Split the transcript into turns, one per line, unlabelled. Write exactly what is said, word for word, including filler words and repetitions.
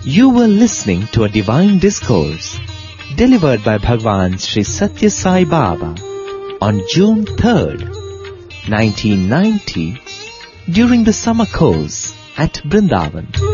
You were listening to a divine discourse delivered by Bhagwan Sri Satya Sai Baba on June third, nineteen ninety, during the summer course at Brindavan.